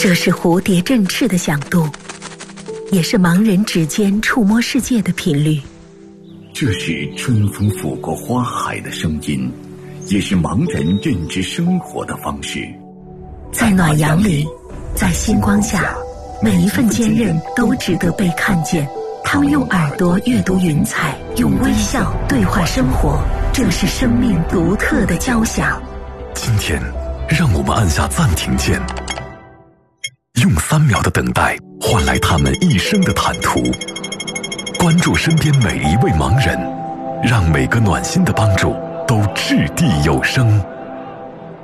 这是蝴蝶振翅的响度，也是盲人指尖触摸世界的频率。 这是春风拂过花海的声音，也是盲人认知生活的方式。 在暖阳里，在星光下，每一份坚韧都值得被看见。他们用耳朵阅读云彩，用微笑对话生活，这是生命独特的交响。 今天让我们按下暂停键，用3秒的等待换来他们一生的坦途。关注身边每一位盲人，让每个暖心的帮助都掷地有声。